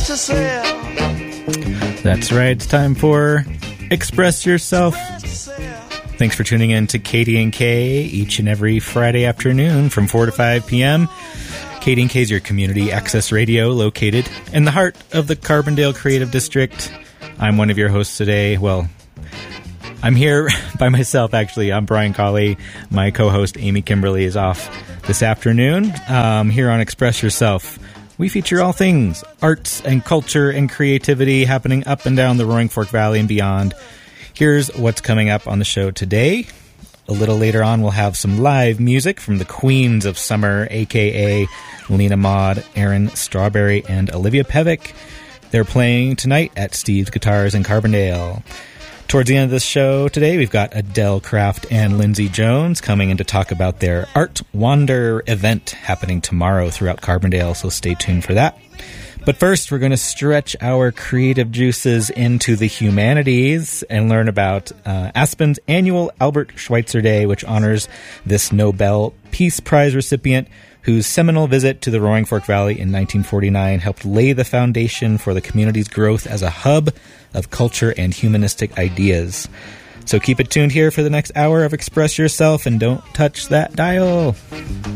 That's right, it's time for Express Yourself. Thanks for tuning in to KD&K each and every Friday afternoon from 4 to 5 p.m. KD&K is your community access radio located in the heart of the Carbondale Creative District. I'm one of your hosts today. Well, I'm here by myself, actually. I'm Brian Colley. My co-host, Amy Kimberly, is off this afternoon. Here on Express Yourself, we feature all things arts and culture and creativity happening up and down the Roaring Fork Valley and beyond. Here's what's coming up on the show today. A little later on, we'll have some live music from the Queens of Summer, a.k.a. Lena Maud, Erin Strawberry, and Olivia Pevick. They're playing tonight at Steve's Guitars in Carbondale. Towards the end of the show today, we've got Adele Craft and Lindsay Jones coming in to talk about their Art Wander event happening tomorrow throughout Carbondale, so stay tuned for that. But first, we're going to stretch our creative juices into the humanities and learn about Aspen's annual Albert Schweitzer Day, which honors this Nobel Peace Prize recipient whose seminal visit to the Roaring Fork Valley in 1949 helped lay the foundation for the community's growth as a hub of culture and humanistic ideas. So keep it tuned here for the next hour of Express Yourself and don't touch that dial.